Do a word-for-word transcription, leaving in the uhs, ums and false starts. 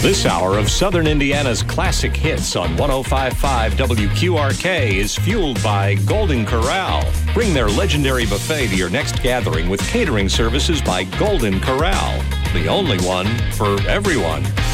This hour of Southern Indiana's classic hits on one oh five point five W Q R K is fueled by Golden Corral. Bring their legendary buffet to your next gathering with catering services by Golden Corral. The only one for everyone.